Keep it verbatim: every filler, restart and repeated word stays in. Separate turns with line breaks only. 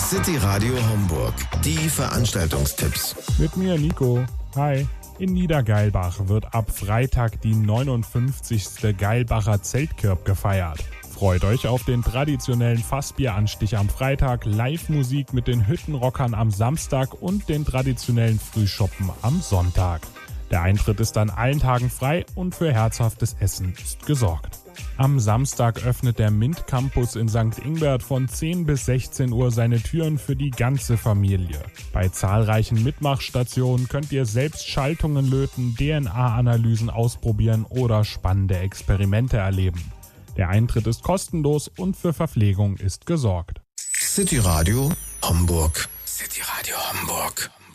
City Radio Homburg. Die Veranstaltungstipps.
Mit mir, Nico. Hi. In Niedergeilbach wird ab Freitag die neunundfünfzigste Geilbacher Zeltkirb gefeiert. Freut euch auf den traditionellen Fassbieranstich am Freitag, Live-Musik mit den Hüttenrockern am Samstag und den traditionellen Frühschoppen am Sonntag. Der Eintritt ist an allen Tagen frei und für herzhaftes Essen ist gesorgt. Am Samstag öffnet der Mint Campus in Sankt Ingbert von zehn bis sechzehn Uhr seine Türen für die ganze Familie. Bei zahlreichen Mitmachstationen könnt ihr selbst Schaltungen löten, D N A-Analysen ausprobieren oder spannende Experimente erleben. Der Eintritt ist kostenlos und für Verpflegung ist gesorgt.
City Radio Homburg. City Radio Homburg.